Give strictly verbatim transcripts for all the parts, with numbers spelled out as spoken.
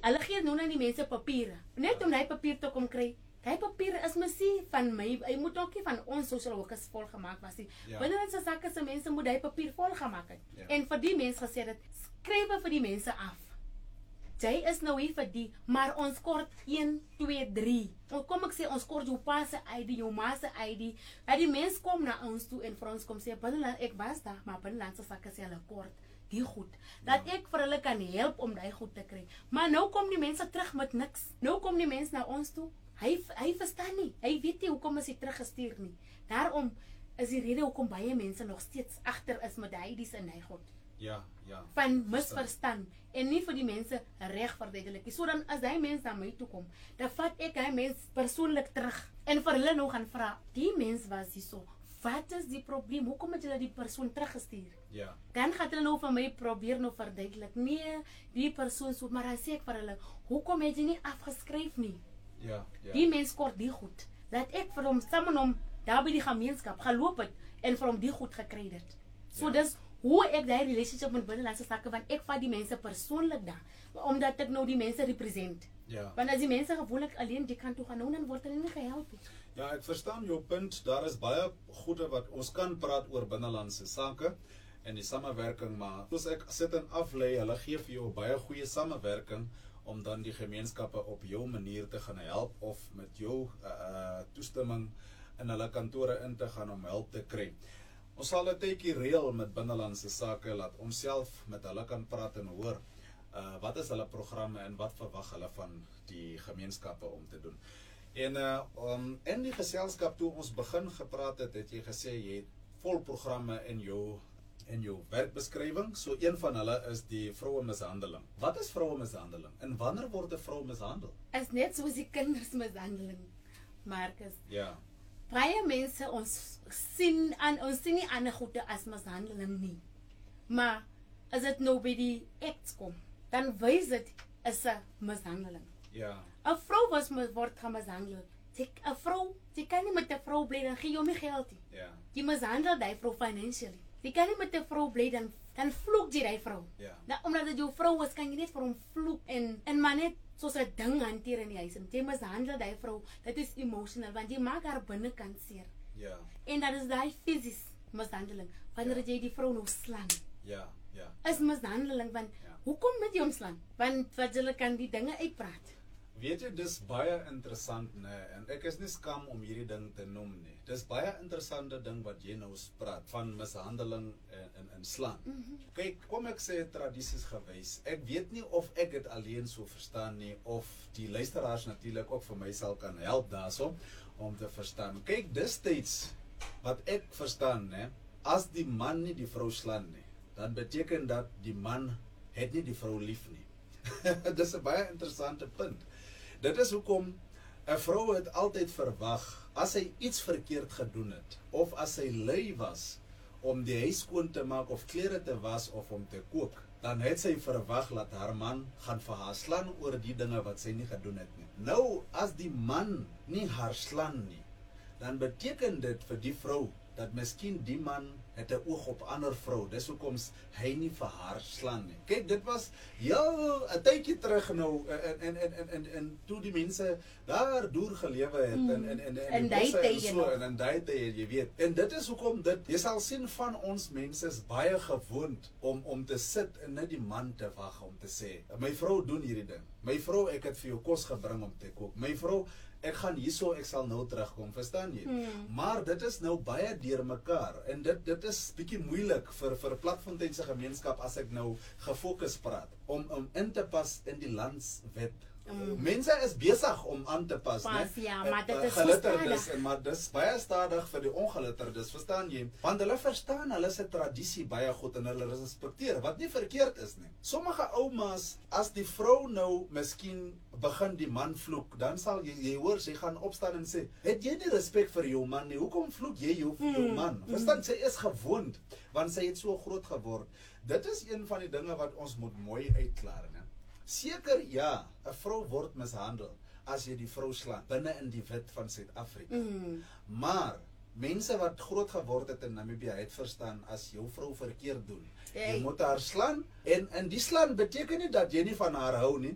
hulle gee nou aan die mense papiere. Net om daai papier te kom kry. Daai papier is missie van my, hy moet ook nie van ons social workers volgemaak was nie. Ja. Binnelandse sake se mense moet daai papier volgemaak het. Ja. En vir die mense gesê dat skrywe vir die mense af. Jy is nou hier vir die, maar ons kort een, twee, drie. Of kom ek sê ons kort jou pa se I D, jou ma se I D. Dat die mense kom na ons toe en vir ons kom sê, binneland, ek was daar, maar binnelandse sake sê hulle kort die goed. Dat Ja. ek vir hulle kan help om daai goed te kry. Maar nou kom die mense terug met niks. Nou kom die mense na ons toe. Hy hy verstaan nie. Hy weet nie hoekom is hy teruggestuur nie. Daarom is die rede hoekom baie mense nog steeds agter is met daai dis en hy God. Ja, ja. Van misverstand en nie vir die mense reg verduidelik nie. So dan as hy mense na my toe kom, dan vat ek hy mens persoonlik terug en vir hulle nou gaan vra, die mens was hierso. Wat is die probleem? Hoekom het julle die persoon teruggestuur? Ja. Dan gaan hulle nou vir my probeer nou verduidelik. Nee, die persoon so, maar dan sê ek vir hulle, hoekom het jy nie afgeskryf nie? Ja, ja. Die mens kort die goed. Dat ek vir hom saam met hom daar by die gemeenskap geloop het en vir hom die goed gekry het. So Ja. dis hoe ek daai relationship met binnelandse sake, want ek vat die mense persoonlik daar, omdat ek nou die mense represent. Ja. Want as die mense gewoonlik alleen die kant toe gaan, nou dan word hulle nie gehelp nie. Ja, ek verstaan jou punt. Daar is baie goede wat ons kan praat oor binnelandse sake en die samewerking, maar soos ek sit en aflei, hulle gee vir jou baie goeie samewerking om dan die gemeenskappe op jou manier te gaan help of met jou uh, uh, toestemming in hulle kantore in te gaan om help te kry. Ons sal 'n tydjie reël met binnelandse sake, laat ons self met hulle kan praat en hoor uh, wat is hulle programme en wat verwag hulle van die gemeenskappe om te doen. En uh, um, in die geselskap toe ons begin gepraat het, het jy gesê jy het vol programme in jou in jou werkbeskrywing. So een van hulle is die vrouemishandeling. Wat is vrouemishandeling en wanneer word 'n vrou mishandel? Is net soos die kindersmishandeling, Marcus. Ja. Baie mense ons sien aan ons sien nie ander goede as mishandeling nie. Maar as dit nou by die acts kom, dan wys dit is 'n mishandeling. Ja. 'n Vrou was word gemishandel. 'n Vrou, jy kan nie met 'n vrou bly dan gee jy hom nie geld nie. Ja. Jy mishandel daai vrou financially. Jy kan nie met 'n vrou bly dan dan vloek jy daai vrou. Ja. Nou omdat dit jou vrou is, kan jy net vir hom vloek en en maar net soos 'n ding hanteer in die huis. En jy mishandel daai vrou, dit is emotional want jy maak haar binnekant seer. Ja. En dat is daai fisies mishandeling. Wanneer jy die vrou nou slaan, Ja. Ja. is mishandeling want Ja. hoekom moet jy hom slaan? Want wat hulle kan die dinge uitpraat. Weet jy, dis baie interessant, nee, en ek is nie skam om hierdie ding te noem nie. Dis baie interessante ding wat jy nou praat van mishandeling en en, en slaan. Mm -hmm. Kyk, kom ek sê tradisies gewys. Ek weet nie of ek dit alleen so verstaan nie of die luisteraars natuurlik ook vir my sal kan help daarso om te verstaan. Kyk, destyds wat ek verstaan, né, as die man nie die vrou slaan nie, dan beteken dat die man het nie die vrou lief nie. Dis 'n baie interessante punt. Dit is hoekom 'n vrou het altyd verwag as hy iets verkeerd gedoen het of as hy lui was om die huis skoon te maak of klere te was of om te kook, dan het sy verwag dat haar man gaan vir haar slaan oor die dinge wat sy nie gedoen het nie. Nou, as die man nie haar slaan nie, dan beteken dit vir die vrou dat miskien die man het 'n oog op ander vrou. Dis hoekom hy nie vir haar slaan nie. Kyk, dit was heel 'n tydjie terug nou en en en en en, en toe die mense daar deur gelewe het mm. en en en en daai tye so en en daai tye, jy weet. En dit is hoekom dit jy sal sien van ons mense is baie gewoond om om te sit en net die man te wag om te sê, my vrou doen hierdie ding. My vrou, ek het vir jou kos gebring om te kook. My vrou, ek gaan hierso, ek sal nou terugkom, verstaan jy? Hmm. Maar dit is nou baie deurmekaar en dit dit is bietjie moeilik vir vir Platfontein se gemeenskap as ek nou gefokus praat om om in te pas in die landswet. Mm. Mense is besig om aan te pas, pas, né? Ja, maar dit is gelitterdes en maar dis baie stadig vir die ongelitterdes, verstaan jy? Want hulle verstaan hulle se tradisie baie goed en hulle respekteer wat nie verkeerd is nie. Sommige oumas, as die vrou nou miskien begin die man vloek, dan sal jy, jy hoor sy gaan opstaan en sê, het jy nie respek vir jou man nie? Hoekom vloek jy jou, mm. jou man? Verstaan, sy is gewoond want sy het so groot geword. Dit is een van die dinge wat ons moet mooi uitklaar, né? Seker ja, 'n vrou word mishandel as jy die vrou slaan binne in die wet van Suid-Afrika. Mm. Maar mense wat groot geword het in Namibië het verstaan as jou vrou verkeerd doen, hey. Jy moet haar slaan en in die slaan beteken nie dat jy nie van haar hou nie.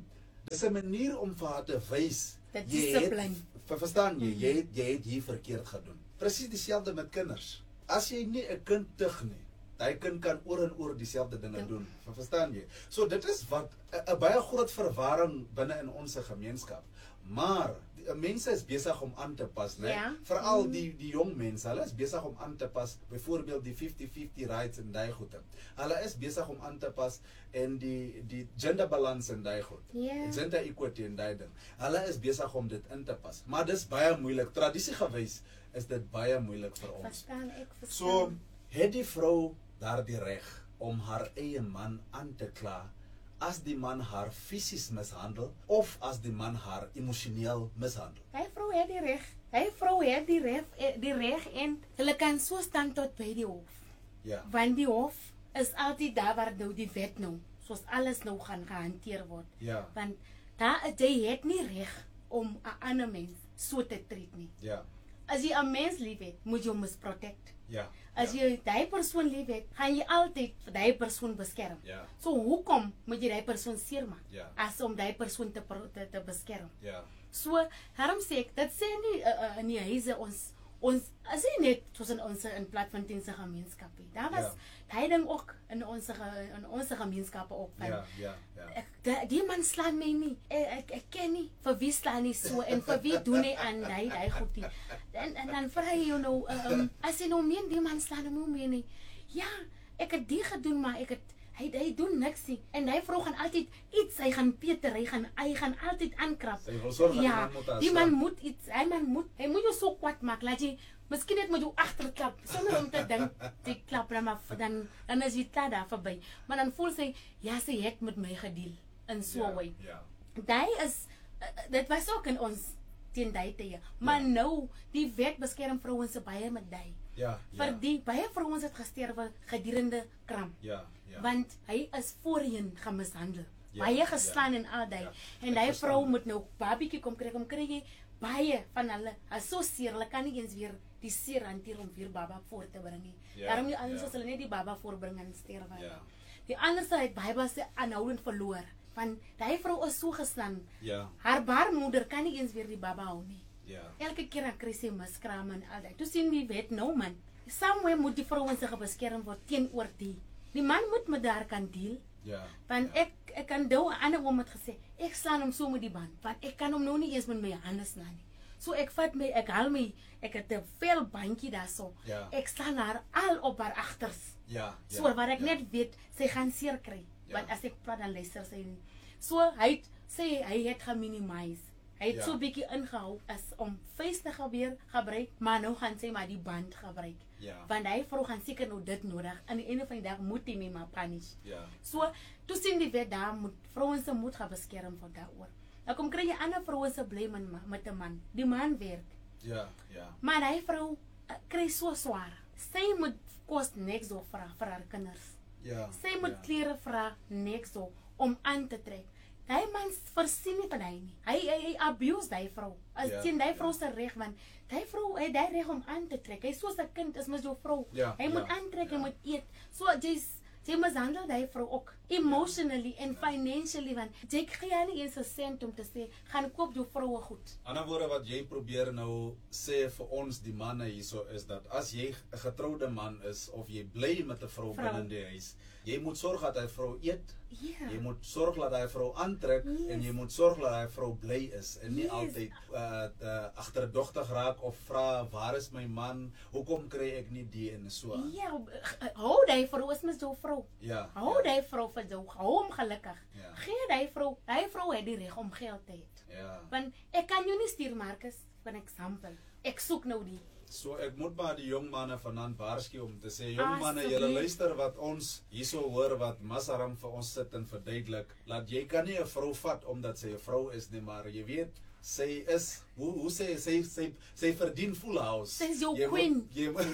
Dis 'n manier om vir haar te wys Dat jy dissipline. het, verstaan jy, jy het, jy het hier verkeerd gedoen. Presies dieselfde met kinders. As jy nie 'n kind tug nie, daai kind kan oor en oor dieselfde dinge doen. Verstaan jy? So dit is wat 'n baie groot verwarring binne in ons gemeenskap. Maar die, mense is besig om aan te pas, né? Ja. Veral die die jong mense, hulle is besig om aan te pas, byvoorbeeld die fifty fifty rights en daai goede. Hulle is besig om aan te pas en die die gender balance en daai goed. Ja. Gender equity en daai ding. Hulle is besig om dit in te pas. Maar dis baie moeilik. Tradisie gewys is dit baie moeilik vir ons. Verstaan ek, verstaan. So het die vrou daardie reg om haar eie man aan te kla as die man haar fisies mishandel of as die man haar emosioneel mishandel. Hy vrou het die reg. Hy vrou het die reg, die reg en hulle kan so staan tot by die hof. Ja. Want die hof is altyd daar waar nou die wet nou, soos alles nou gaan gehanteer word. Ja. Want daar jy het nie reg om 'n ander mens so te treat nie. Ja. As jy 'n mens liefhet, moet jy hom protect. Ja. As ja. jy daai persoon liefhet, gaan jy altyd daai persoon beskerm. Ja. So hoekom moet jy daai persoon seermaak? Ja. As om daai persoon te te, te beskerm. Ja. So, daarom sê ek, dit sê nie uh, uh, in die huise ons ons as jy net soos in ons in Platfontein se gemeenskap het. Daar was Ja. daai ding ook in ons ge- in ons gemeenskappe ook van. Ja, ja, ja. Ek, die, die man slaan my nie. Ek, ek, ek ken nie vir wie slaan hy so en vir wie doen hy aan daai daai goed nie. En en dan vra hy jou nou um, as jy nou meen die man slaan hom mee nie. Ja, ek het die gedoen maar ek het hy hy doen niks nie. En hy vrou gaan altyd iets, hy gaan peter, hy gaan hy gaan altyd aankrap. Sy wil sorg dat die Ja, man moet haar die man slaan. moet iets, hy man moet, hy moet jou so kwaad maak, laat jy miskien net met jou agterklap sonder om te dink jy klap dan maar dan dan is jy klaar daar verby. Maar dan voel sy ja, sy het met my gedeel in so 'n Ja, wy. ja. Daai is uh, dit was ook in ons teen daai tye. Maar Ja. nou die wet beskerm vrouens se baie met daai. Ja, Vir ja. die baie vrouens het gesterwe gedurende kram. Ja, ja. Want hy is voorheen gemishandel. Ja, Baie ja. geslaan en al daai. Ja, En ek daai verstaan. vrou moet nou babietjie kom kry, kom kry jy baie van hulle. As so seer, hulle kan nie eens weer die seer hanteer om weer baba voor te bring nie. Ja, Daarom die anders ja. as hulle net die baba voorbring en sterwe. Ja. Die ander sy het baie baie aanhoudend verloor. Want daai vrou is so geslaan. Ja, Haar baarmoeder kan nie eens weer die baba hou nie. ja. Elke keer dan kry sy miskraam en al daai. Toe sien die wet nou man. Somewhere moet die vrouens se beskerm word teenoor die. Die man moet met daar kan deel. Ja. Want ja. ek ek kan dou 'n ander oom het gesê, ek slaan hom so met die band, want ek kan hom nou nie eens met my hande slaan nie. So ek vat my, ek haal my, ek het 'n vel bandjie daarso. Ja. Ek slaan haar al op haar agters. Ja. So ja, waar ek ja. net weet sy gaan seer kry. Ja. Want as ek praat dan luister sy nie. So hy het, sê hy het geminimize. Hy het Ja. so 'n bietjie ingehou as om face te gebeur gebruik, maar nou gaan sy maar die band gebruik. Ja. Want hy vrou gaan seker nou dit nodig. Aan die einde van die dag moet hy my maar punish. Ja. So, toe sien die wet daar moet vrouens se moet gaan beskerm van daaroor. Nou kom kry jy ander vrouens se bly met met 'n man. Die man werk. Ja, ja. Maar hy vrou uh, kry so swaar. Sy moet kos niks of vra vir haar kinders. Ja. Sy moet ja. klere vra niks of om aan te trek. Hy man voorsien nie van hy nie. Hy hy, hy abuse daai vrou. As Ja, sien daai ja. vrou se reg want daai vrou het daai reg om aan te trek. Hy soos 'n kind is mos jou vrou. Ja, hy moet ja, aantrek, ja. hy moet eet. So jy's jy mishandel daai vrou ook emotionally en financially want jy gee haar nie eens 'n sent om te sê gaan koop jou vroue goed. Ander woorde wat jy probeer nou sê vir ons die manne hierso is dat as jy 'n getroude man is of jy bly met 'n vrou Vrou. binne in die huis, jy moet sorg dat hy vrou eet. Ja. Jy moet sorg dat hy vrou aantrek Yes. en jy moet sorg dat hy vrou bly is en nie Yes. altyd uh, uh, agterdogtig raak of vra waar is my man? Hoekom kry ek nie die en so aan? Ja, hou daai vrou is mos jou vrou. Ja. Hou ja, daai vrou vir jou, hou hom gelukkig. Ja. Gee daai vrou, daai vrou het die reg om geld te hê. ja. Want ek kan jou nie stuur Marcus, vir 'n eksempel. Ek soek nou die. So ek moet maar die jong manne vanaand waarsku om te sê jong manne, Asseblief. julle luister wat ons hierso hoor wat Masaram vir ons sit en verduidelik, laat jy kan nie 'n vrou vat omdat sy 'n vrou is nie, maar jy weet sy is hoe hoe sê sy sy sy verdien full house. Sy is jou Jy queen. Moet, jy moet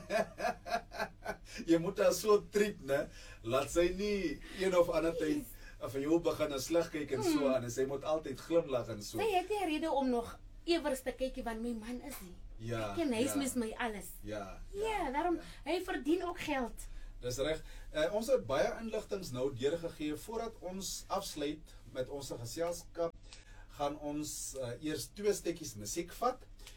jy moet haar so treat, né? Laat sy nie een of ander tyd of jy begin 'n sleg kyk en so aan en sy moet altyd glimlag en so. Sy het nie 'n rede om nog ewers te kykie want my man is nie. Ja. Ek ken hy is ja, mis my alles. Ja. Ja, daarom hy verdien ook geld. Dis reg. Uh, ons het baie inligtings nou deurgegee voordat ons afsluit. met ons geselskap gaan ons uh, eers twee stukkies musiek vat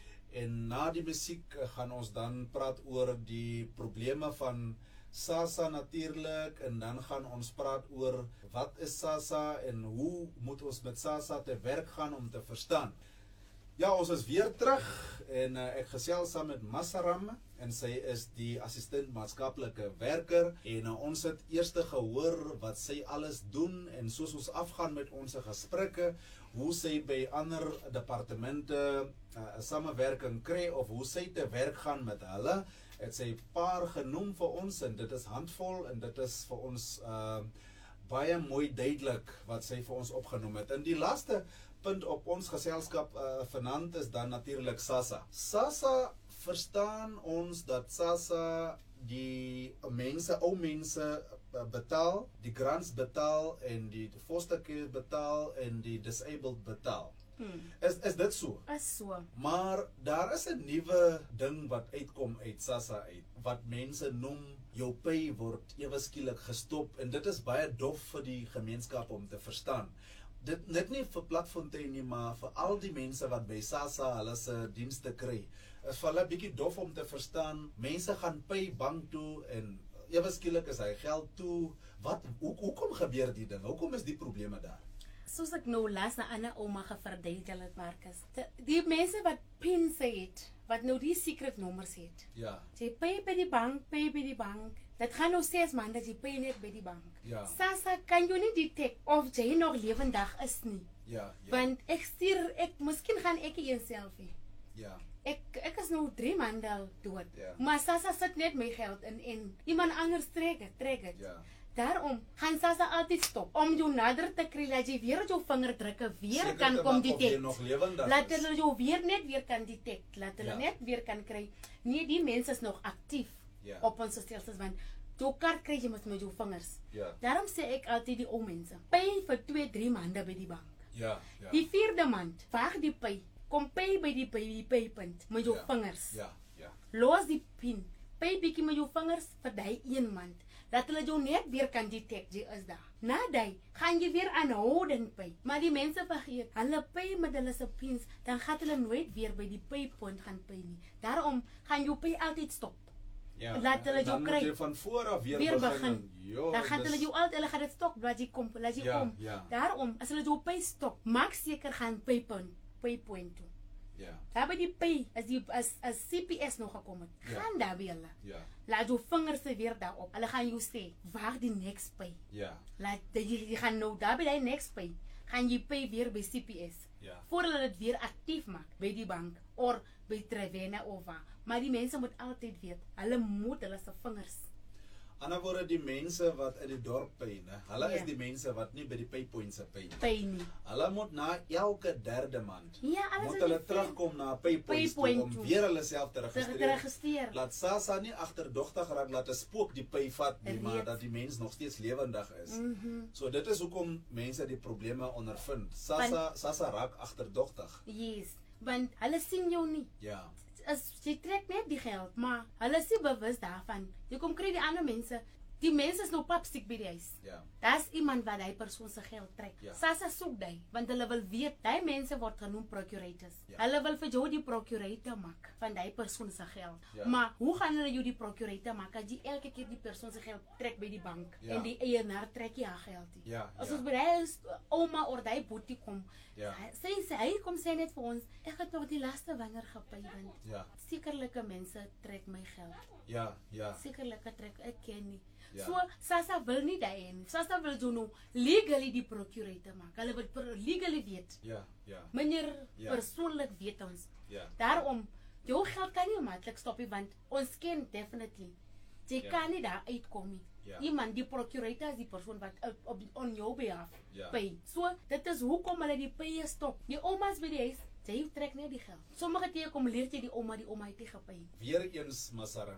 en na die musiek uh, gaan ons dan praat oor die probleme van SASSA natuurlik en dan gaan ons praat oor wat is SASSA en hoe moet ons met SASSA te werk gaan om te verstaan. Ja, ons is weer terug en uh, ek gesels saam met Masaram en sy is die assistent maatskaplike werker en uh, ons het eers gehoor wat sy alles doen en soos ons afgaan met ons gesprekke, hoe sy by ander departemente uh, samewerking kry of hoe sy te werk gaan met hulle, het sy paar genoem vir ons en dit is handvol en dit is vir ons uh, baie mooi duidelik wat sy vir ons opgenoem het. En die laaste punt op ons geselskap uh, vanaand is dan natuurlik SASSA. SASSA verstaan ons dat SASSA die mense, ou mense betaal, die grants betaal en die foster care betaal en die disabled betaal. Hmm. Is, is dit so? Is so. Maar daar is 'n nuwe ding wat uitkom uit SASSA uit, wat mense noem jou pay word ewe skielik gestop en dit is baie dof vir die gemeenskap om te verstaan. Dit net nie vir Platfontein nie, maar vir al die mense wat by SASSA hulle se dienste kry. Is vir hulle bietjie dof om te verstaan. Mense gaan pay bank toe en ewe skielik is hy geld toe. Wat hoe hoekom gebeur die ding? Hoekom is die probleme daar? Soos ek nou laas na Anna Oma geverduidelik het, Marcus. Die, die mense wat pins het, wat nou die secret nommers het. Ja. Jy pay by die bank, pay by die bank. Dit gaan nou ses maande dat jy pay net by die bank. Ja. SASSA kan jy nie detect of jy nog lewendig is nie. Ja, ja. Want ek stuur, ek, miskien gaan ek een selfie. Ja. Ek, ek is nou drie maande al dood. Ja. Maar SASSA sit net my geld in en iemand anders trek het, trek het. Ja. Daarom gaan SASSA altyd stop om jou nader te kry dat jy weer jou vingerdrukke weer Seker kan te kom maak of jy detect. nog lewendig Laat is. hulle jou weer net weer kan detect. Laat hulle Ja. net weer kan kry. Nee, die mense is nog aktief Ja. op ons stelsels want jou kaart kry jy met met jou vingers. Ja. Daarom sê ek altyd die ou mense, pay vir twee, drie maande by die bank. Ja, ja. Die vierde maand, vaag die pay. Kom pay by die pay, die paypunt met jou ja. vingers. Ja, ja. Los die pin. Pay bietjie met jou vingers vir daai een maand. Dat hulle jou net weer kan detect, jy is daar. Na daai, gaan jy weer aanhoudend pay. Maar die mense vergeet, hulle pay met hulle se pins, dan gaan hulle nooit weer by die paypunt gaan pay nie. Daarom gaan jou pay altyd stop. Ja. Laat hulle jou Dan kry. moet jy van voor af weer, Weer begin. begin. Jo, Dan gaan dis- hulle jou altyd, hulle gaan dit stop, laat jy kom, laat jy Ja, kom. ja. Daarom, as hulle jou pay stop, maak seker gaan paypunt, paypoint toe. Ja. Daar by die pay, as die as as C P S nog gekom het, Ja. gaan daar by hulle. Ja. Laat jou vingers weer daarop. Hulle gaan jou sê, waar die next pay. Ja. Laat jy, jy gaan nou daar by die next pay, gaan jy pay weer by C P S. Ja. Voordat hulle dit weer aktief maak by die bank of by Trevena of waar. Maar die mense moet altyd weet, hulle moet hulle se vingers. Ander woorde die mense wat in die dorp pay, né? Hulle Ja. is die mense wat nie by die paypoints pay nie. Pay nie. Hulle moet na elke derde maand Ja, alles moet is hulle die terugkom na paypoints toe Paypoint om toe. weer hulle self te Te registreer. registreer. Laat SASSA nie agterdogtig raak, laat 'n spook die pay vat nie, maar Reeds. dat die mens nog steeds lewendig is. Mhm. So dit is hoekom mense die probleme ondervind. SASSA SASSA raak agterdogtig. Yes, want hulle sien jou nie. Ja. As jy trek net die geld, maar hulle is nie bewus daarvan. Jy kom kry die ander mense. Die mense is nou papsiek by die huis. Ja. Daar's iemand wat hy persoon se geld trek. Ja. SASSA soek hy, want hulle wil weet, daai mense word genoem procurators. Ja. Hulle wil vir jou die procurator maak van daai persoon se geld. Ja. Maar hoe gaan hulle jou die procurator maak as jy elke keer die persoon se geld trek by die bank Ja. en die eienaar trek jy haar geld nie? Ja, As ja. ons by daai is, ouma of daai boetie kom, Ja. sy sê hy kom sê net vir ons, ek het nog die laaste wanneer gepay want Ja. sekerlike mense trek my geld. Ja, ja. Sekerlike trek ek ken nie. Ja. So SASSA wil nie daai hê nie. SASSA wil jou nou legally die procurator maak. Hulle wil pro- legally weet. Ja, ja. Meneer Ja. persoonlik weet ons. Ja. Daarom jou geld kan nie maklik stop nie want ons ken definitely. Jy Ja. kan nie daar uitkom nie. Ja. Iemand die procurator is die persoon wat op, op on jou behalf Ja. pay. So dit is hoekom hulle die pay stop. Die oumas by die huis, jy trek net die geld. Sommige tye kom leer jy die ouma, die ouma het nie gepay nie. Weer eens Masarame.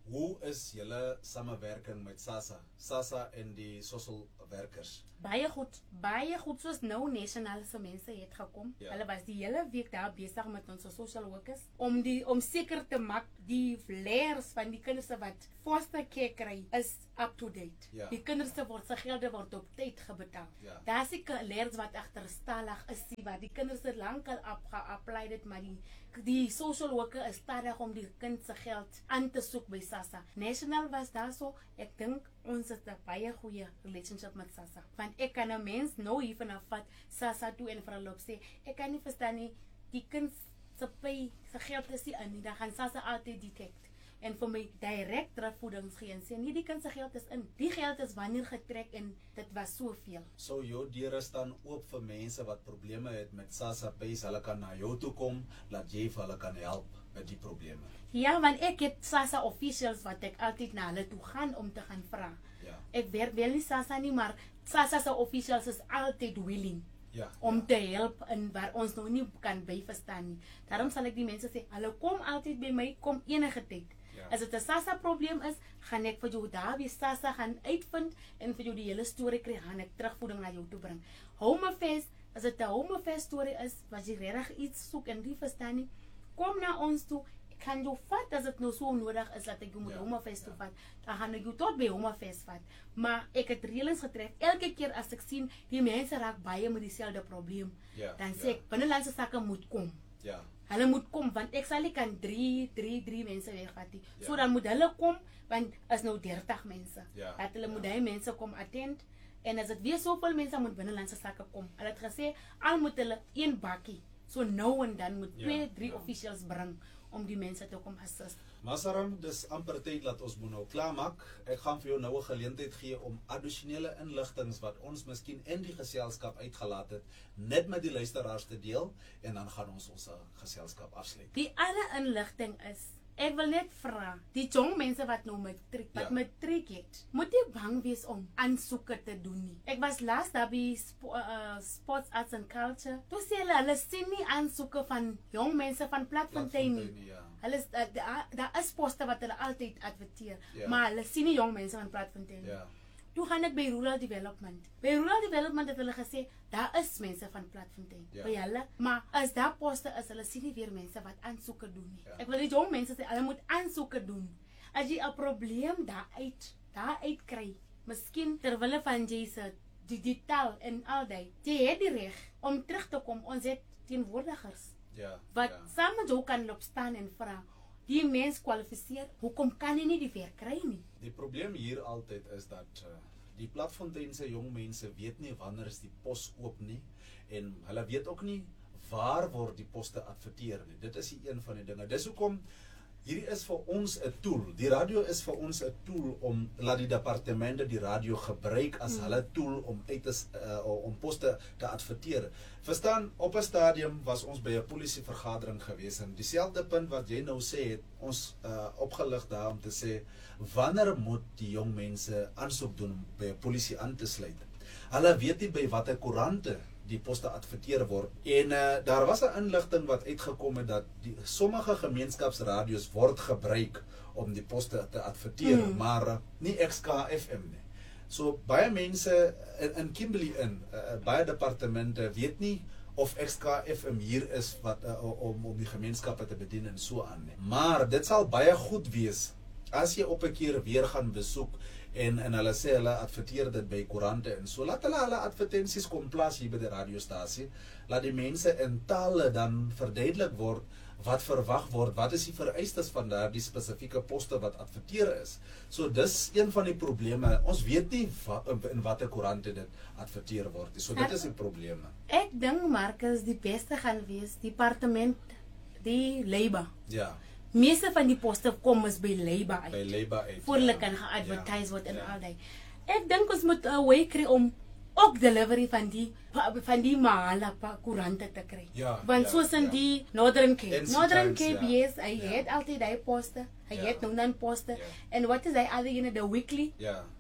Hoe is julle samewerking met SASSA? SASSA en die social werkers. Baie goed, baie goed, soos nou nasionale mense het gekom. Ja. Hulle was die hele week daar besig met ons social workers om die om seker te maak die leers van die kinders wat foster care kry is up to date. Ja. Die kinders word se gelde word op tyd gebetaal. Ja. Daar's die leers wat agterstallig is, die wat die kinders het lankal apply dit, maar die die social worker is stadig om die kind se geld aan te soek by SASSA. National was daar so, ek dink ons het 'n baie goeie relationship met SASSA. Want ek kan 'n mens nou hier vanaf vat SASSA toe en vir hulle op sê, ek kan nie verstaan nie, die kind se pay, se geld is nie in nie, dan gaan SASSA altyd detect. En vir my direct terugvoedings gee en sê, nee, die kind se geld is in. Die geld is wanneer getrek en dit was soveel. So jou deure staan oop vir mense wat probleme het met SASSA pays, hulle kan na jou toe kom, laat jy vir hulle kan help met die probleme. Ja, want ek het SASSA officials wat ek altyd na hulle toe gaan om te gaan vra. Ja. Ek werk wel nie SASSA nie, maar SASSA se officials is altyd willing. Ja. Om te help in waar ons nou nie kan byverstaan nie. Daarom sal ek die mense sê, hulle kom altyd by my, kom enige tyd. Ja. As dit 'n SASSA probleem is, gaan ek vir jou daar by SASSA gaan uitvind en vir jou die hele storie kry, gaan ek terugvoeding na jou toe bring. Home Affairs, as dit 'n Home Affairs storie is, wat jy regtig iets soek en nie verstaan nie, kom na ons toe. Ek kan jou vat as dit nou so nodig is dat ek jou moet Ja, Home Affairs toe ja. vat. Dan gaan ek jou tot by Home Affairs vat. Maar ek het reëlings getref. Elke keer as ek sien die mense raak baie met dieselfde probleem, Ja, dan sê ja. ek binnelandse sake moet kom. Ja. Hulle moet kom, want ek sal nie kan drie, drie, drie mense wegvat nie. Ja. So dan moet hulle kom, want is nou dertig mense. Ja, Dat hulle ja. moet die mense kom attend. En as dit weer soveel mense moet binnelandse sake kom. Hulle het gesê, al moet hulle een bakkie. So nou en dan moet Ja, twee, drie ja. officials bring om die mense te kom assist. Masaram, dis amper tyd dat ons moet nou klaarmaak. Ek gaan vir jou nou 'n geleentheid gee om addisionele inligtings wat ons miskien in die geselskap uitgelaat het, net met die luisteraars te deel en dan gaan ons ons geselskap afsluit. Die ander inligting is, ek wil net vra, die jong mense wat nou matriek, wat Ja. matriek het, moet nie bang wees om aansoeke te doen nie. Ek was laas daar by spo, uh, Sports Arts and Culture. Toe sê hulle, hulle sien nie aansoeke van jong mense van Platfontein nie. Platfontein, ja. Hulle is, uh, daar, daar is poste wat hulle altyd adverteer, Ja. maar hulle sien nie jong mense van Platfontein nie. Ja. Toe gaan ek by Rural Development. By Rural Development het hulle gesê, daar is mense van Platfontein Ja. by hulle, maar as daar poste is, hulle sien nie weer mense wat aansoeke doen nie. Ja. Ek wil die jong mense sê, hulle moet aansoeke doen. As jy 'n probleem daar uit, daar uit kry, miskien terwille van jy se digitaal en al die, jy het die reg om terug te kom. Ons het teenwoordigers Ja. wat ja. saam met jou kan loop staan en vra, die mens kwalifiseer, hoekom kan jy nie die werk kry nie? Die probleem hier altyd is dat uh, die Platfonteinse jong mense weet nie wanneer is die pos oop nie en hulle weet ook nie waar word die poste adverteer nie. Dit is die een van die dinge. Dis hoekom hierdie is vir ons 'n tool. Die radio is vir ons 'n tool om laat die departemente die radio gebruik as Hmm. hulle tool om uit te uh, om poste te adverteer. Verstaan, op 'n stadium was ons by 'n polisievergadering gewees en dieselfde punt wat jy nou sê het ons uh, opgelig daar om te sê wanneer moet die jong mense aansoek doen om by 'n polisie aan te sluit. Hulle weet nie by watter koerante die poste adverteer word. En uh, daar was 'n inligting wat uitgekom het dat die sommige gemeenskapsradios word gebruik om die poste te adverteer, Mm. maar uh, nie X K F M nie. So baie mense in, in Kimberley in uh, baie departemente weet nie of X K F M hier is wat uh, om om die gemeenskappe te bedien en so aan nie. Maar dit sal baie goed wees as jy op 'n keer weer gaan besoek en en hulle sê hulle adverteer dit by koerante en so laat hulle hulle advertensies kom plaas hier by die radiostasie, laat die mense in tale dan verduidelik word wat verwag word, wat is die vereistes van daardie spesifieke poste wat adverteer is. So dis een van die probleme. Ons weet nie wat, in watter koerante dit adverteer word nie. So dit is die probleme. Ek dink Marcus, die beste gaan wees departement die Labour. Ja, Meeste van die poste kom is by Labour uit. by Labour uit. Voor hulle ja. kan geadvertise Ja, word en ja. al die. Ek dink ons moet 'n way kry om ook delivery van die van die mahala koerante te kry. Ja, Want ja, soos in ja. die Northern Cape. N C Northern Times, Cape, ja. yes, hy Ja. het altyd hy poste. Hy Ja. het nou dan poste. Ja. En wat is hy ander ene, the weekly? Ja.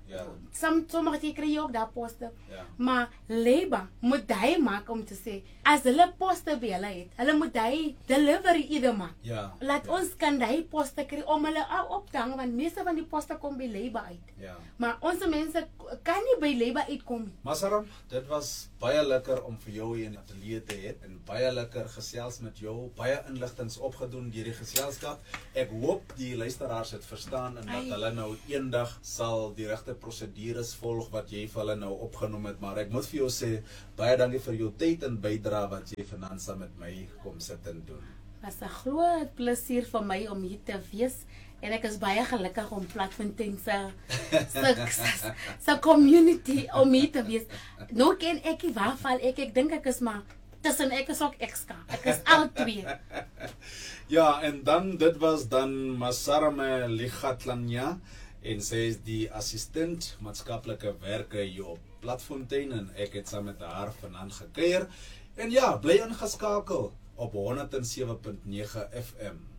Ja. Som, sommige keer kry jy ook daar poste. Ja. Maar Labour moet hy maak om te sê, as hulle poste by hulle het, hulle moet hy delivery ieder maak. Ja. Laat ja. ons kan hy poste kry om hulle al op te hang, want meeste van die poste kom by Labour uit. Ja. Maar onze mense kan nie by Labour uitkom nie. Masaram, dit was baie lekker om vir jou hier in die ateljee te hê en baie lekker gesels met jou, baie inligtings opgedoen deur die geselskap. Ek hoop die luisteraars het verstaan en dat Ai. hulle nou eendag sal die regte prosedures volg wat jy vir hulle nou opgenoem het, maar ek moet vir jou sê, baie dankie vir jou tyd en bydrae wat jy vanaand saam met my kom sit en doen. Was 'n groot plesier vir my om hier te wees. En ek is baie gelukkig om Platfontein se se se community om hier te wees. Nou ken ek nie waar val ek, ek dink ek is maar tussen ek is ook extra. Ek is al twee. Ja, en dan, dit was dan Masarame Ligatlanya en sy is die assistent maatskaplike werker hier op Platfontein en ek het saam met haar vanaand gekuier. En ja, bly ingeskakel op honderd en sewe punt nege F M.